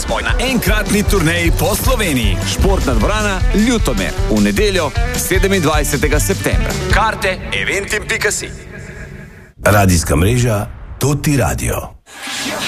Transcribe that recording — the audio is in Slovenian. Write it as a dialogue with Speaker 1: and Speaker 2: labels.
Speaker 1: Razvoj na enkratni turneji po Sloveniji. Športna dvorana Ljutomer v nedeljo 27. septembra. Karte eventim.si.
Speaker 2: Radijska mreža Toti Radio.